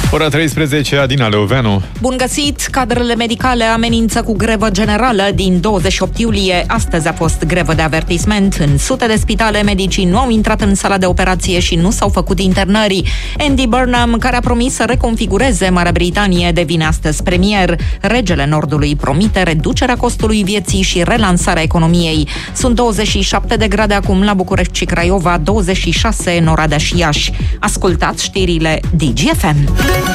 Ora 13, Adina Leoveanu. Bun găsit! Cadrele medicale amenință cu grevă generală din 28 iulie. Astăzi a fost grevă de avertisment. În sute de spitale, medicii nu au intrat în sala de operație și nu s-au făcut internări. Andy Burnham, care a promis să reconfigureze Marea Britanie, devine astăzi premier. Regele Nordului promite reducerea costului vieții și relansarea economiei. Sunt 27 de grade acum la București și Craiova, 26 în Oradea și Iași. Ascultați știrile DGFM.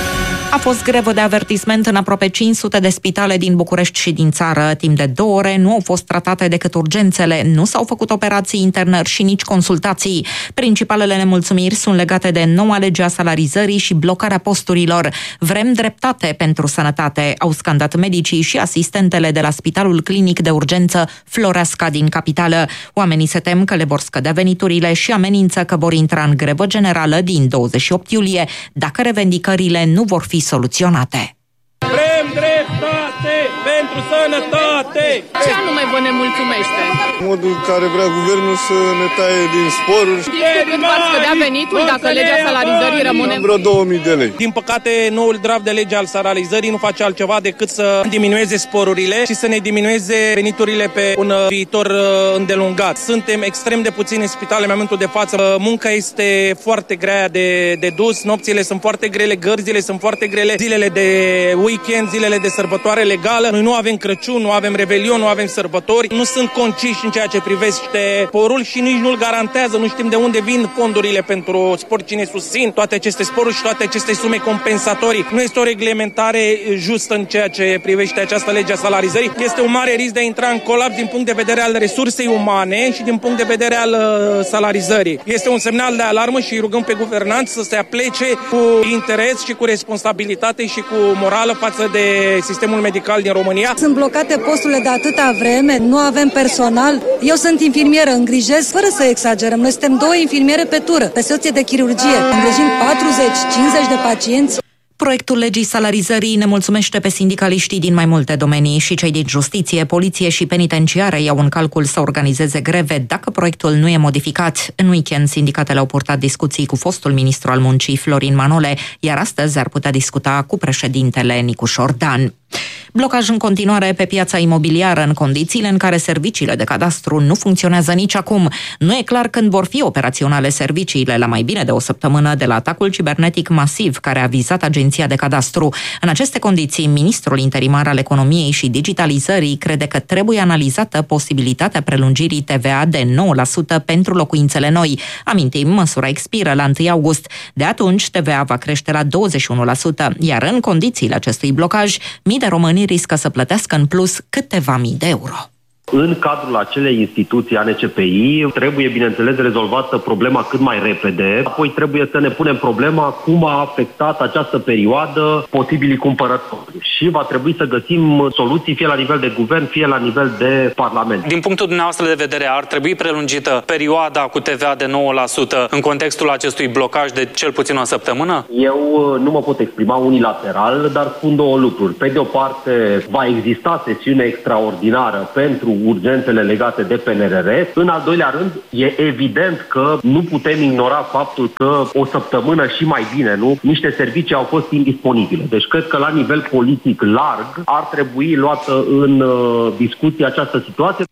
A fost grevă de avertisment în aproape 500 de spitale din București și din țară. Timp de 2 ore nu au fost tratate decât urgențele, nu s-au făcut operații, internări și nici consultații. Principalele nemulțumiri sunt legate de noua lege a salarizării și blocarea posturilor. Vrem dreptate pentru sănătate, au scandat medicii și asistentele de la Spitalul Clinic de Urgență Floreasca din capitală. Oamenii se tem că le vor scădea veniturile și amenință că vor intra în grevă generală din 28 iulie dacă revendicările nu vor fi soluționate. Vrem dreptate pentru sănătate! Ce anume vă nemulțumește? Modul în care vrea guvernul să ne taie din sporuri. Cât v-ați scădea venitul dacă legea salarizării rămâne? Vreo 2000 de lei. Din păcate, noul draft de lege al salarizării nu face altceva decât să diminueze sporurile și să ne diminueze veniturile pe un viitor îndelungat. Suntem extrem de puțini în spitale în momentul de față. Munca este foarte grea de dus, nopțile sunt foarte grele, gărzile sunt foarte grele, zilele de weekend, zilele de sărbătoare legală. Noi nu avem Crăciun, nu avem Revelion, nu avem sărbători. Nu sunt conciși în ceea ce privește sporul și nici nu-l garantează. Nu știm de unde vin fondurile pentru sport, cine susțin toate aceste sporuri și toate aceste sume compensatorii. Nu este o reglementare justă în ceea ce privește această lege a salarizării. Este un mare risc de a intra în colaps din punct de vedere al resursei umane și din punct de vedere al salarizării. Este un semnal de alarmă și rugăm pe guvernanți să se aplece cu interes și cu responsabilitate și cu morală față de sistemul medical din România. Sunt blocate posturile de atâta vreme, nu avem personal. Eu sunt infirmieră, îngrijesc, fără să exagerăm. Noi suntem 2 infirmiere pe tură, pe secție de chirurgie. Îngrijim 40-50 de pacienți. Proiectul legii salarizării nemulțumește pe sindicaliștii din mai multe domenii și cei din justiție, poliție și penitenciare iau în calcul să organizeze greve dacă proiectul nu e modificat. În weekend, sindicatele au purtat discuții cu fostul ministru al muncii, Florin Manole, iar astăzi ar putea discuta cu președintele Nicușor Dan. Blocaj în continuare pe piața imobiliară în condițiile în care serviciile de cadastru nu funcționează nici acum. Nu e clar când vor fi operaționale serviciile la mai bine de o săptămână de la atacul cibernetic masiv care a vizat Agenția de Cadastru. În aceste condiții, ministrul interimar al economiei și digitalizării crede că trebuie analizată posibilitatea prelungirii TVA de 9% pentru locuințele noi. Amintim, măsura expiră la 1 august. De atunci, TVA va crește la 21%, iar în condițiile acestui blocaj, mii de români riscă să plătească în plus câteva mii de euro. În cadrul acelei instituții ANCPI trebuie, bineînțeles, rezolvată problema cât mai repede. Apoi trebuie să ne punem problema cum a afectat această perioadă posibilii cumpărători. Și va trebui să găsim soluții fie la nivel de guvern, fie la nivel de parlament. Din punctul dumneavoastră de vedere, ar trebui prelungită perioada cu TVA de 9% în contextul acestui blocaj de cel puțin o săptămână? Eu nu mă pot exprima unilateral, dar spun 2 lucruri. Pe de o parte, va exista sesiune extraordinară pentru urgențele legate de PNRR. În al doilea rând, e evident că nu putem ignora faptul că o săptămână și mai bine, nu? Niște servicii au fost indisponibile. Deci cred că la nivel politic larg ar trebui luată în discuție această situație.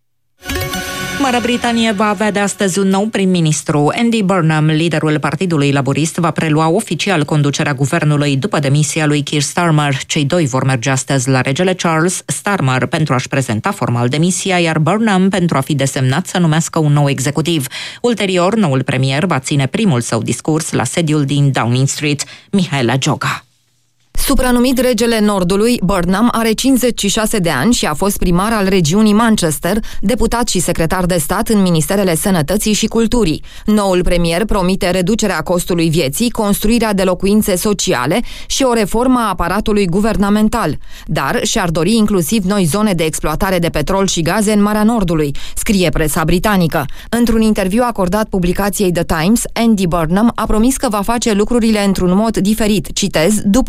Marea Britanie va avea de astăzi un nou prim-ministru. Andy Burnham, liderul Partidului Laborist, va prelua oficial conducerea guvernului după demisia lui Keir Starmer. Cei 2 vor merge astăzi la regele Charles, Starmer pentru a-și prezenta formal demisia, iar Burnham pentru a fi desemnat să numească un nou executiv. Ulterior, noul premier va ține primul său discurs la sediul din Downing Street. Mihaela Gioga. Supranumit regele Nordului, Burnham are 56 de ani și a fost primar al regiunii Manchester, deputat și secretar de stat în Ministerele Sănătății și Culturii. Noul premier promite reducerea costului vieții, construirea de locuințe sociale și o reformă a aparatului guvernamental. Dar și-ar dori inclusiv noi zone de exploatare de petrol și gaze în Marea Nordului, scrie presa britanică. Într-un interviu acordat publicației The Times, Andy Burnham a promis că va face lucrurile într-un mod diferit, citez, după un deceniu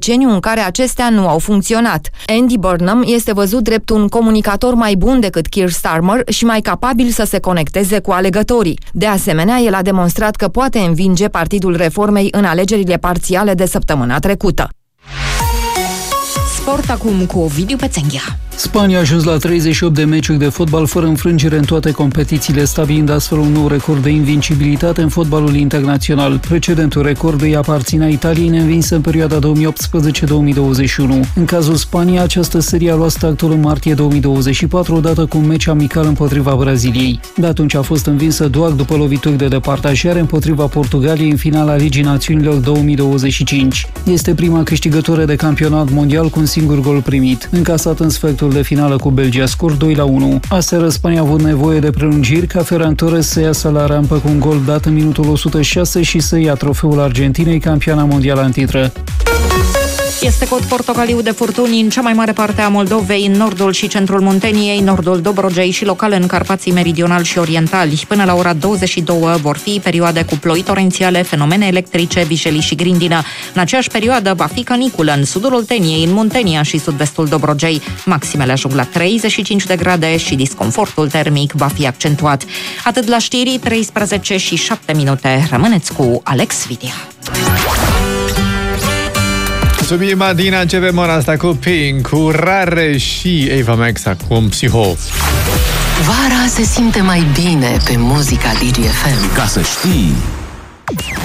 deceniu în care acestea nu au funcționat. Andy Burnham este văzut drept un comunicator mai bun decât Keir Starmer și mai capabil să se conecteze cu alegătorii. De asemenea, el a demonstrat că poate învinge Partidul Reformei în alegerile parțiale de săptămâna trecută. Sport acum cu Ovidiu Pețenghia. Spania a ajuns la 38 de meciuri de fotbal fără înfrângere în toate competițiile, stabilind astfel un nou record de invincibilitate în fotbalul internațional. Precedentul record îi aparținea Italiei, neînvinsă în perioada 2018-2021. În cazul Spaniei, această serie a luat startul în martie 2024, odată cu un meci amical împotriva Braziliei. De atunci a fost învinsă doar după lovituri de departajare împotriva Portugaliei în finala Ligii Națiunilor 2025. Este prima câștigătoare de campionat mondial cu un singur gol primit, încasat în sfertul de finală cu Belgia, scor 2-1. Aseară Spania a avut nevoie de prelungiri ca Ferran Torres să iasă la rampă cu un gol dat în minutul 106 și să ia trofeul Argentinei, campioana mondială în titră. Este cod portocaliu de furtuni în cea mai mare parte a Moldovei, în nordul și centrul Munteniei, nordul Dobrogei și locale în Carpații meridionali și orientali. Până la ora 22 vor fi perioade cu ploi torențiale, fenomene electrice, vijelii și grindină. În aceeași perioadă va fi caniculă în sudul Olteniei, în Muntenia și sud-vestul Dobrogei. Maximele ajung la 35 de grade și disconfortul termic va fi accentuat. Atât la știri, 13 și 7 minute. Rămâneți cu Alex Vidia. Subim Adina, începem ora asta cu Pink, cu Rare și Eva Max, acum Psiho. Vara se simte mai bine pe muzica DGFM. Ca să știi...